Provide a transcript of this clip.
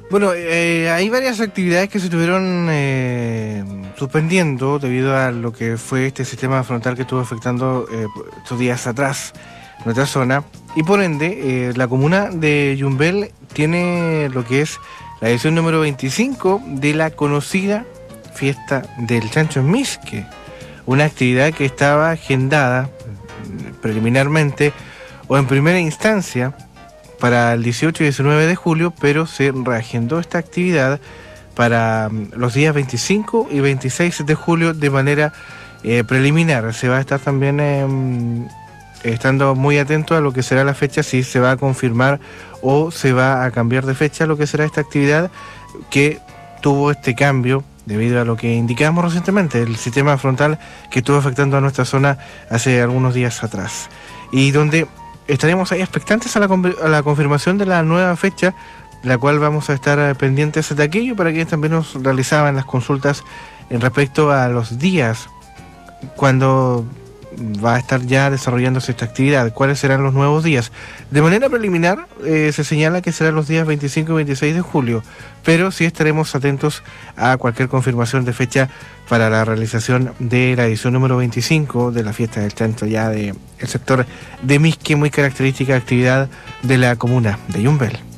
Bueno, hay varias actividades que se estuvieron suspendiendo debido a lo que fue este sistema frontal que estuvo afectando estos días atrás nuestra zona, y por ende la comuna de Yumbel tiene lo que es la edición número 25 de la conocida fiesta del Chancho en Misque, una actividad que estaba agendada preliminarmente o en primera instancia para el 18 y 19 de julio, pero se reagendó esta actividad para los días 25 y 26 de julio de manera preliminar. Se va a estar también estando muy atento a lo que será la fecha, si se va a confirmar o se va a cambiar de fecha lo que será esta actividad, que tuvo este cambio debido a lo que indicamos recientemente, el sistema frontal que estuvo afectando a nuestra zona hace algunos días atrás, y donde estaremos ahí expectantes a la confirmación de la nueva fecha, la cual vamos a estar pendientes de aquello para quienes también nos realizaban las consultas en respecto a los días cuando va a estar ya desarrollándose esta actividad, cuáles serán los nuevos días. De manera preliminar se señala que serán los días 25 y 26 de julio, pero sí estaremos atentos a cualquier confirmación de fecha para la realización de la edición número 25 de la fiesta del Chancho ya del sector de Misque, muy característica actividad de la comuna de Yumbel.